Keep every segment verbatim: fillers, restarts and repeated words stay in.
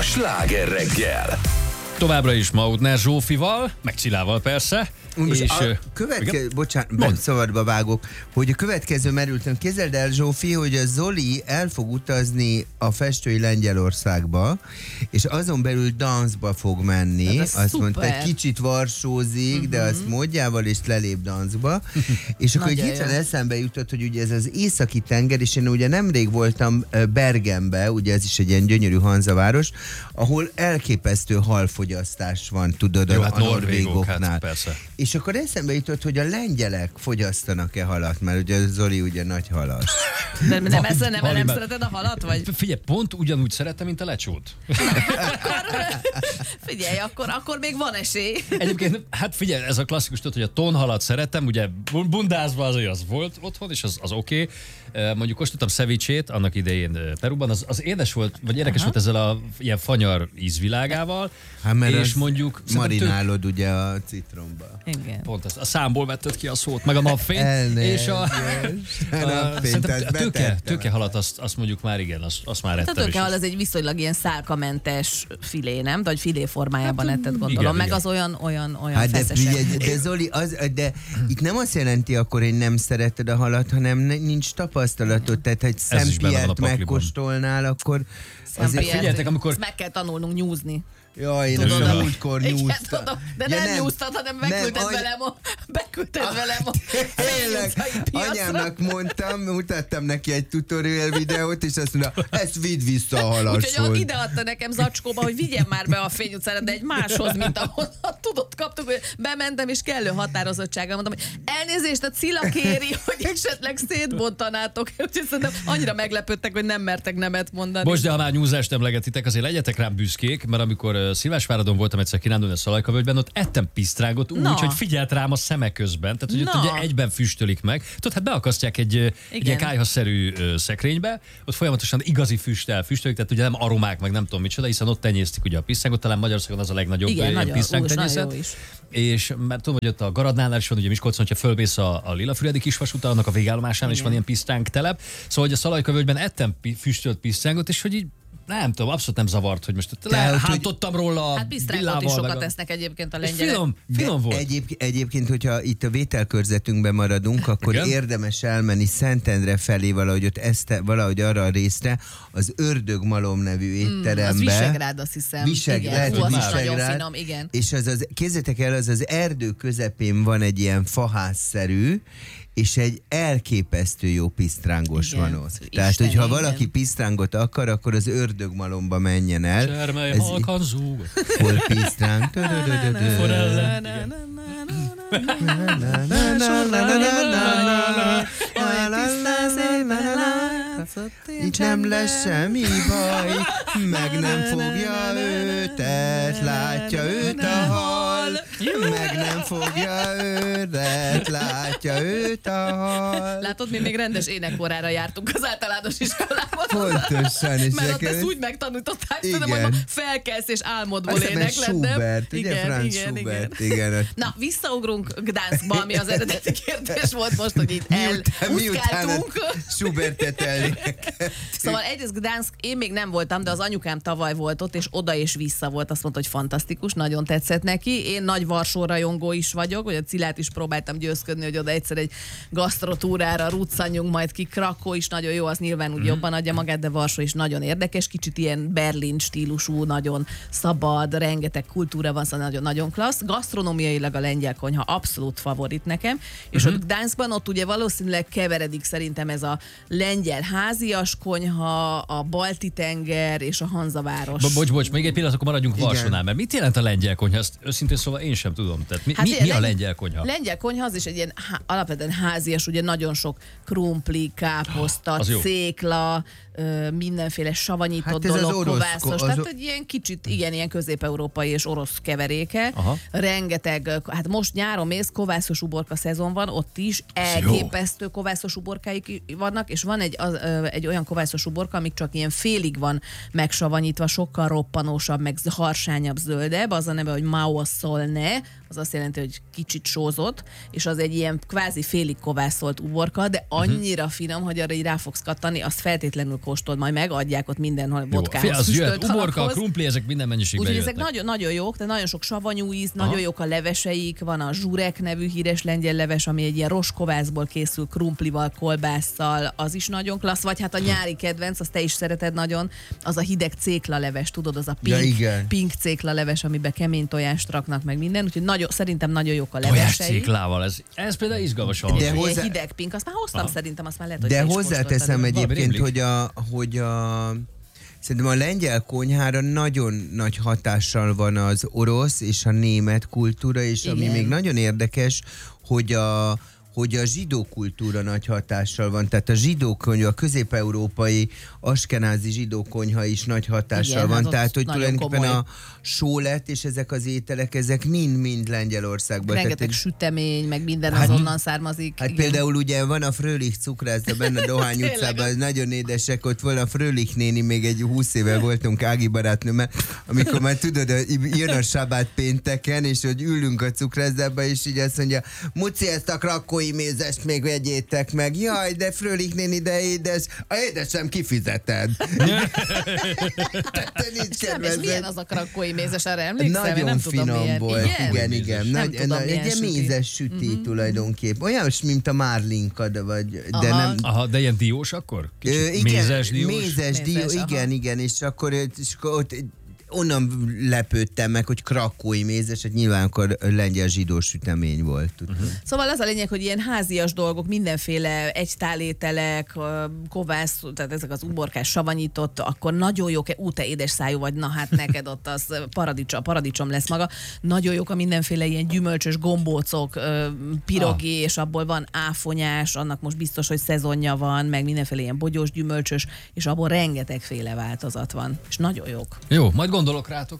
Sláger reggel. Továbbra is Mautner Zsófival, meg Csillával persze. Most és, a következő, bocsánat, ben szabadba vágok, hogy a következő merültem. Képzeld el, Zsófi, hogy a Zoli el fog utazni a festői Lengyelországba, és azon belül dancba fog menni. Hát azt szuper. mondta, egy kicsit varsózik, uh-huh. de azt módjával is lelép dancba. És akkor Nagyon hirtelen jó. eszembe jutott, hogy ugye ez az északi tenger, és én ugye nemrég voltam Bergenbe, ugye ez is egy ilyen gyönyörű hanzaváros, ahol elképesztő halfogyasztás van, tudod, jó, a, hát a norvégok, norvégoknál. hát persze. És akkor eszembe jutott, hogy a lengyelek fogyasztanak-e halat, mert ugye Zoli ugye nagy halas. De nem ezzel nem, Hali, nem mert- szereted a halat, vagy? Figyelj, pont ugyanúgy szeretem, mint a lecsót. Akkor, figyelj, akkor, akkor még van esély. Egyébként, hát figyelj, ez a klasszikus, tudod, hogy a tonhalat szeretem, ugye bu- bundázva azért az volt otthon, és az, az oké. Okay. Mondjuk kóstoltam cevichét annak idején Peruban, az, az édes volt, vagy érdekes Aha. volt ezzel a ilyen fanyar ízvilágával, Hát mert és az mondjuk szerintem tök- marinálod ugye a citromba. Igen. pont ezt, a számból vetted ki a szót, meg a napfényt, Elnézést. és a, A napfényt, szerintem azt a tőke, betettem. tőkehalat, azt, azt mondjuk már igen, azt, azt már Hát a ettem is. tőkehal az egy viszonylag ilyen szálkamentes filé, nem? Vagy filé formájában Hát, etted, gondolom. igen, Meg igen. az olyan, olyan, olyan Hát de, feszesebb. figyelj, de Zoli, az, de itt nem azt jelenti akkor, hogy nem szereted a halat, hanem ne- nincs tapasztalatod, tehát ha egy Ez is benne van a szempiert pakliban. megkóstolnál, akkor azért... Szampiert. figyeljetek, amikor- Ezt meg kell tanulnunk nyúzni. Jaj, én Tudod, azt a- múltkor Igen, nyúztam. tudom, de Ja, nem, nyúztad, hanem beküldted any- velem a, beküldted velem a Tényleg, utcai piacra. anyámnak mondtam, mutattam neki egy tutorial videót, és azt mondta, ezt vidd vissza a Úgyhogy halashoz. ide adta nekem zacskóba, hogy vigyem már be a Fény utcára, de egy máshoz, mint ahol tudod, kaptuk, hogy bementem, és kellő határozottsággal mondtam, hogy elnézést, a Cilla kéri, hogy esetleg szétbontanátok. Úgyhogy szerintem annyira meglepődtek, hogy nem mertek nemet mondani. Most, de ha már nyúzást emlegetitek, azért legyetek rám büszkék, mert amikor uh, Szilvásváradon voltam egyszer kirándulni a Szalajkavölgyben, ott ettem pisztrágot úgy, Na. hogy figyelt rám a szeme közben, tehát hogy ott Na. ugye egyben füstölik meg. Tudod, hát beakasztják egy, uh, egy ilyen kályhaszerű uh, szekrénybe, ott folyamatosan igazi füsttel füstölik, tehát ugye nem aromák, meg nem tudom micsoda, hiszen ott tenyésztik ugye a pisztrágot, talán Magyarországon az a legnagyobb Igen, uh, ilyen nagyon, pisztráng ú, és nagyon tenyészet. jó is. És mert tudom, hogy ott a Garadnánál is van, ugye Miskolcon, hogyha fölmész a, a Lilafüredi kisvasúton, annak a végállomásán is van ilyen pisztránk telep. Szóval, hogy a Szalajkavölgyben ettem pi- füstölt pisztrángot, és hogy így nem tudom, abszolút nem zavart, hogy most ott Tehát, hogy- lehántottam róla a Hát pisztrágot villával, is sokat meg a- tesznek egyébként a És lengyelek. finom, De finom volt. Egyéb, egyébként, hogyha itt a vételkörzetünkben maradunk, akkor Igen? érdemes elmenni Szentendre felé valahogy ott este, valahogy arra a részre, az Ördögmalom nevű étterembe. Az Visegrád, azt hiszem. Viseg, igen, lehet, hú, hogy az is nagyon Visegrád. finom, igen. És az az, képzeljétek el, az az erdő közepén van egy ilyen faházszerű, és egy elképesztő jó pisztrángos Igen. van ott. Isten, Tehát, hogyha igen. valaki pisztrángot akar, akkor az Ördögmalomba menjen el. Csermely Ez halkan zúg. hol pisztráng. Forellen. Itt nem lesz semmi baj, meg nem fogja őtet, látja őt a hal, meg nem fogja őtet, látja őt a hal. Látod, mi még rendes énekórára jártunk az általános iskolában. Pontosan, és Mert ott nekem- ezt úgy megtanították, Igen. tudom, hogy ma felkelsz és álmodból Azt hiszem, ez énekled, nem? Schubert, ugye Franz Schubert, igen. Na, visszaugrunk Gdanskba, ami az eredeti kérdés volt most, hogy itt Miután, miután elmuszkáltunk. Schubertet elnék. Szóval egyrészt Gdansk, én még nem voltam, de az anyukám tavaly volt ott, és oda és vissza volt. Azt mondta, hogy fantasztikus, nagyon tetszett neki. Én nagy Varsó rajongó is vagyok, vagy a Cilát is próbáltam győzködni, hogy oda egyszer egy gasztrotúrára ruccanjunk majd ki. Krakó is nagyon jó, az nyilván úgy jobban adja magát, de Varsó is nagyon érdekes, kicsit ilyen Berlin stílusú, nagyon szabad, rengeteg kultúra van, szóval nagyon-nagyon klassz. Gasztronómiailag a lengyel konyha abszolút favorit nekem, és Mhm. ott Gdanskban ott ugye valószínűleg keveredik szerintem ez a lengyel házias konyha, a Balti-tenger és a Hanzaváros. Bo- Bocs, bocs, még egy pillanat, akkor maradjunk Igen. Varsónál, mert mit jelent a lengyel konyha? Ezt őszintén szóval én sem tudom. Tehát mi, Hát mi, ilyen mi a lengy- lengyel konyha? Lengyel konyha az is egy ilyen há- alapvetően házias, ugye nagyon sok krumpli, káposzta, Az jó. cékla, ö, mindenféle savanyított Hát ez az dolog, orosz kovászos. ko- az Tehát o- egy ilyen kicsit, igen, ilyen közép-európai és orosz keveréke. Aha. Rengeteg, hát most nyáron mész, kovászos uborka szezon van, ott is jó. elképesztő kovászos uborkáik vannak, és van egy, az, ö, egy olyan kovászos uborka, amik csak ilyen félig van megsavanyítva, sokkal roppanósabb, meg harsányabb, zöldebb, az a neve, hogy Mausolne, az az azt jelenti, hogy kicsit sózott, és az egy ilyen kvázi félig kovászolt uborka, de annyira uh-huh. finom, hogy arra így rá fogsz kattani, azt feltétlenül kóstold majd meg, adják ott mindenhol vodkához, az füstölt jöhet, uborka, halakhoz. krumpli, ezek minden mennyiségben Úgyhogy ezek jöhetnek. nagyon, nagyon jók, de nagyon sok savanyú íz, Aha. nagyon jók a leveseik, van a zsurek nevű híres lengyel leves, ami egy ilyen roskovászból készül krumplival, kolbásszal, az is nagyon klassz, vagy hát a nyári kedvenc, azt te is szereted nagyon, az a hideg cékla leves, tudod, az a pink, Ja, pink cékla leves, amiben kemény tojást raknak meg minden, úgyhogy nagyon, szerintem nagyon jók a levesei. Tojáscéklával, ez, ez például izgalmas De hallani. hozzá- Hozzá... hideg pink, azt már hoztam, Aha. szerintem azt már lehet, hogy De te is hozzáteszem kóstoltad. egyébként, rémlik. hogy a, hogy a szerintem a lengyel konyhára nagyon nagy hatással van az orosz és a német kultúra, és Igen. ami még nagyon érdekes, hogy a hogy a zsidó kultúra nagy hatással van. Tehát a zsidó konyha, a közép-európai askenázi zsidó konyha is nagy hatással Igen, van. hát ott Tehát, hogy nagyon tulajdonképpen komoly. a sólet és ezek az ételek, ezek mind-mind Lengyelországban. Rengeteg Tehát, sütemény, meg minden Hát- azonnan származik. Hát igen. például ugye van a Frölich cukrászda benne a Dohány Tényleg. utcában, az nagyon édesek, ott van a Frölich néni, még egy húsz éve voltunk Ági barátnőmmel, amikor már tudod, jön a sabát pénteken, és hogy ülünk a cukrászdába, és így azt mondja, Muci, ezt a krakói mézest még vegyétek meg. Jaj, de Frölich néni, de édes, a édesem kifizeted. Tehát nincs Nem, és kedvező. milyen az a krakói mézes, arra emlékszem? Én Nagyon nem tudom, finom milyen. volt, igen, igen. igen. Nem Nagy, tudom, nagy, milyen egy ilyen süti. mézes süti uh-huh. tulajdonképp. Olyan, mint a márlinka, de, vagy, de Aha. nem... Aha, de ilyen diós akkor? Kicsit Ö, igen, mézes diós? Mézes dió, Mézes, aha. igen, igen, és akkor, és akkor ott onnan lepődtem meg, hogy krakói mézes, hát nyilván akkor lengyel zsidó sütemény volt. Uh-huh. Szóval az a lényeg, hogy ilyen házias dolgok, mindenféle egytálételek, ö, kovász, tehát ezek az uborkás savanyított, akkor nagyon jók, ú, te édes szájú vagy, na hát neked ott az paradicsom, paradicsom lesz maga. Nagyon jók a mindenféle ilyen gyümölcsös gombócok, ö, pirogi, ah. és abból van áfonyás, annak most biztos, hogy szezonja van, meg mindenféle ilyen bogyós gyümölcsös, és abból rengetegféle változat van, és nagyon jók. Jó, majd gondolok rátok.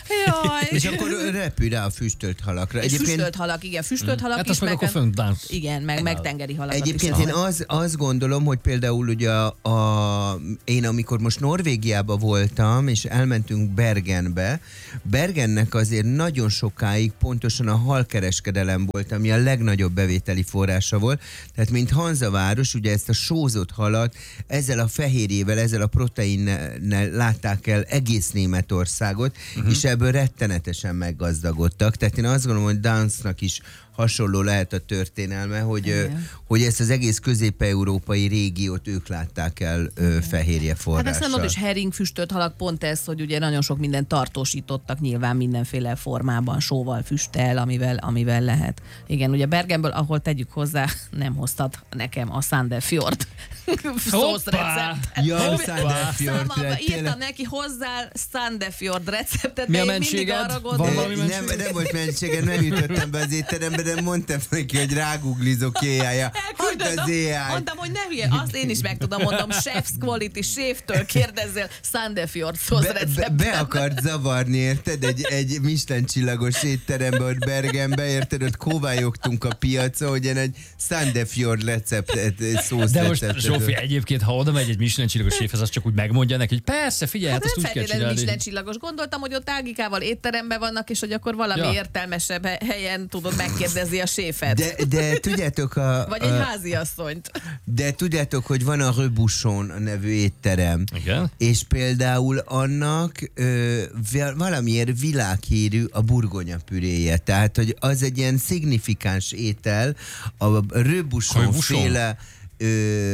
Jaj. És akkor repül rá a füstölt halakra. És füstölt halak, igen, füstölt halak Hát is. azt meg akkor fönt dánc. Igen, meg, meg tengeri halakat Egyébként is. én az, azt gondolom, hogy például ugye a, a, én amikor most Norvégiába voltam, és elmentünk Bergenbe, Bergennek azért nagyon sokáig pontosan a halkereskedelem volt, ami a legnagyobb bevételi forrása volt. Tehát mint Hanzaváros, ugye ezt a sózott halat ezzel a fehérjével, ezzel a proteinnel látták el egész Németországot, uh-huh. és ebből rettenetesen meggazdagodtak. Tehát én azt gondolom, hogy Dansznak is hasonló lehet a történelme, hogy, ö, hogy ezt az egész közép-európai régiót ők látták el ö, fehérje Hát forrással. ezt nem mondod, és hering, füstölt halak, pont ez, hogy ugye nagyon sok mindent tartósítottak nyilván mindenféle formában, sóval, füsttel, amivel, amivel lehet. Igen, ugye Bergenből, ahol tegyük hozzá, nem hoztad nekem a Sandefjord szószreceptet. Ja, a Mindig Sandefjord, számomra tényleg. írtam neki hozzá Sandefjord receptet, Mi de a én mindig mentséged? arra Van gondolom. valami nem, mentség? nem volt mentségem, nem jutottam be az étterembe, de mondtam neki, hogy ráguglizok éjjája. Hogy Elküldöd az a- éjjel? Mondtam, hogy ne hülye, azt én is meg tudom, mondom, Chef's Quality, séftől kérdezzél Sandefjord Be, szószreceptet. be, be akart zavarni, érted? Egy, egy Michelin csillagos étterembe ott Bergenbe, érted? Ott kóvályogtunk a piacon, hogy én egy Sandefjord receptet, szósz De most, receptet. Zsófi, egyébként, ha oda megy egy Michelin csillagos séfhez, az csak úgy megmondja neki, hogy persze, figyelj, hát, Hát azt nem úgy kell feltétlenül csinálni. Michelin csillagos. Gondoltam, hogy ott Ágikával étteremben vannak, és hogy akkor valami Ja. értelmesebb he- helyen tudod megkérdezni a séfet. De, de tudjátok, a, Vagy egy a, háziasszonyt. de tudjátok, hogy van a Rebouchon nevű étterem. Igen. És például annak ö, val- valamiért világhírű a burgonya püréje. Tehát, hogy az egy ilyen szignifikáns étel, a Rebouchon Rebouchon? féle ö,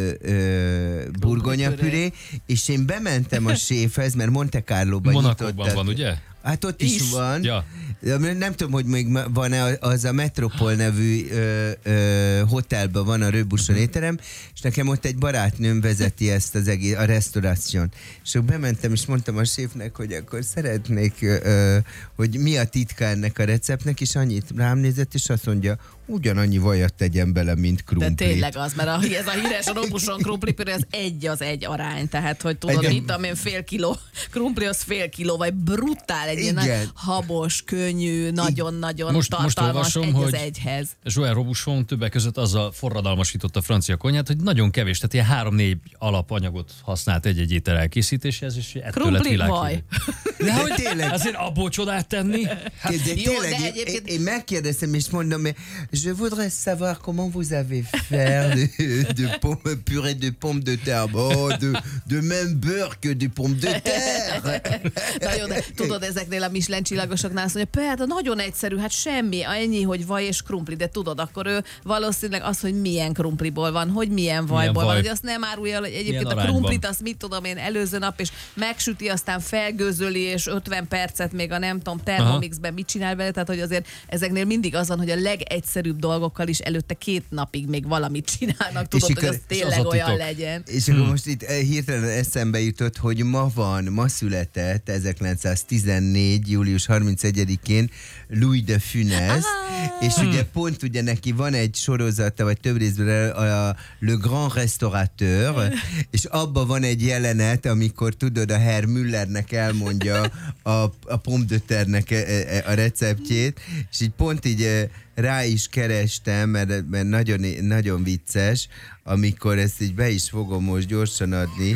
ö, burgonya püré, és én bementem a séfhez, mert Monte Carlo-ban Monacóban nyitottak. van, ugye? Hát ott is, Is. van. Ja. Nem tudom, hogy még van-e az a Metropol nevű ö, ö, hotelben van a Rebouchon étterem, és nekem ott egy barátnőm vezeti ezt az egész, a restauráción. És akkor bementem, és mondtam a séfnek, hogy akkor szeretnék, ö, hogy mi a titka ennek a receptnek, és annyit rám nézett, és azt mondja, ugyanannyi vajat tegyen bele, mint De krumplit. tényleg az, mert a, ez a híres Rebouchon krumplipüré, az egy az egy arány. Tehát, hogy tudod, Igen. mit tudom én, fél kiló krumpli, az fél kiló, vagy brutál, egy ilyen Igen. nagy habos, könnyű, nagyon-nagyon Most- most tartalmas, olvasom, egy hogy- az egyhez. Joël Robuchon többek között azzal forradalmasította a francia konyhát, hogy nagyon kevés, tehát ilyen három-négy alapanyagot használt egy-egy étel elkészítéséhez, és ettől lett Krumpli, világhírű. vaj. De hogy tényleg. azért abból csodát tenni? Hát, de jó, tényleg, de én, egyébként- én megkérdeztem, és mondom, mais je voudrais savoir comment vous avez fait de, de pomme, purée de pommes de terre. Oh, de, de même beurre que de pommes de terre. Na jó, de tudod, ezeknél a Michelin csillagosoknál azt mondja, persze, nagyon egyszerű, hát semmi, ennyi, hogy vaj és krumpli, de tudod, akkor ő valószínűleg az, hogy milyen krumpliból van, hogy milyen vajból vaj. van, hogy azt nem árulja el, hogy egyébként Milyen a arányban. krumplit, azt mit tudom én, előző nap, és megsüti, aztán felgőzöli, és ötven percet még a nem tudom, Thermomixben mit csinál vele, tehát hogy azért ezeknél mindig az van, hogy a legegyszerűbb dolgokkal is előtte két napig még valamit csinálnak, tudod, És hogy akkor- az és tényleg az a olyan titok. legyen. És akkor most itt eh, hirtelen eszembe jutott, hogy ma van, ma született ezerkilencszáztizennégy. július harmincegyedikén Louis de Funès, Ah. és ugye pont ugye neki van egy sorozata, vagy több részben a, a Le Grand Restaurateur, és abban van egy jelenet, amikor tudod, a Herr Müllernek elmondja a, a pomme de terre-nek a, a, a receptjét, és így pont így eh, rá is kerestem, mert, mert nagyon, nagyon vicces, amikor ezt így be is fogom most gyorsan adni.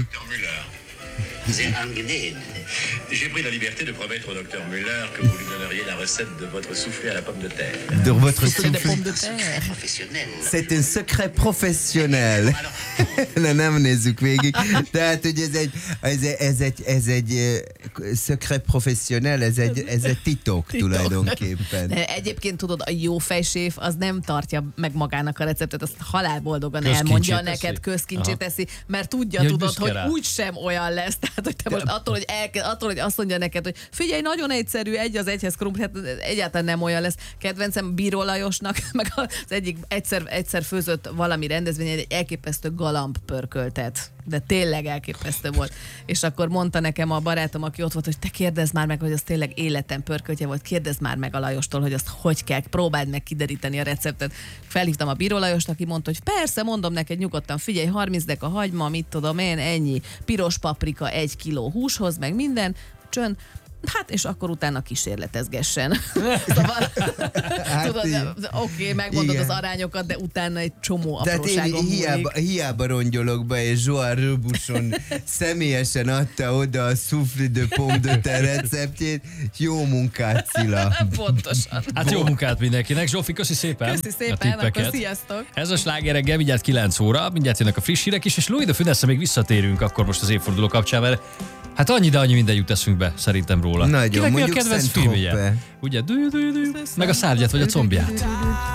C'est anglais. J'ai pris la liberté de promettre au docteur Müller que vous lui donneriez la recette de votre soufflé à la pomme de terre. De votre De soufflé. pomme de terre. Professionnel. C'est un secret professionnel. Na, nem nézzük végig. Tehát, hogy ez egy, ez, egy- ez egy, ez egy eh, secret professionnel, ez egy, ez egy titok, Titok. tulajdonképpen. De egyébként tudod, a jó fejséf az nem tartja meg magának a receptet, azt halálboldogan Közkincsé elmondja teszi. neked, közkincsé Aha. teszi, mert tudja, Ja, hogy tudod, büszke hogy rá. úgysem olyan lesz. Tehát, hogy te most attól, hogy, elke, attól, hogy azt mondja neked, hogy figyelj, nagyon egyszerű, egy az egyhez krumpli, hát egyáltalán nem olyan lesz. Kedvencem Bíró Lajosnak, meg az egyik egyszer, egyszer főzött valami rendezvényen egy elképesztő galamb pörköltet. De tényleg elképesztő volt. És akkor mondta nekem a barátom, aki ott volt, hogy te kérdezd már meg, hogy az tényleg életem pörköltje volt, kérdezd már meg a Lajostól, hogy azt hogy kell, próbáld meg kideríteni a receptet. Felhívtam a Bíró Lajost, aki mondta, hogy persze, mondom neked nyugodtan, figyelj, harminc deka hagyma, mit tudom én, ennyi, piros paprika, egy kiló húshoz, meg minden, csönd. Hát, és akkor utána kísérletezgessen. Szóval, Hát tudod, így. oké, megmondod Igen. az arányokat, de utána egy csomó Tehát én apróságon hiába, múlik. hiába rongyolok be, és Joan Robuchon személyesen adta oda a soufflé de pomme de terre receptjét. Jó munkát, Cilla. Pontosan. Hát jó munkát mindenkinek. Zsófi, köszi szépen. Köszi a szépen, akkor tippeket. sziasztok! Ez a sláger reggel, mindjárt kilenc óra, mindjárt jönnek a friss hírek is, és Louis de Funès-re még visszatérünk akkor most az évforduló kapcsán, mert hát annyi, de annyi minden jut eszünkbe szerintem róla. Nagyon, Kinek mi a mondjuk kedvenc Saint-Tropez. filmje? Ugye, dű, dű, dű, meg a szárgyat vagy a combját.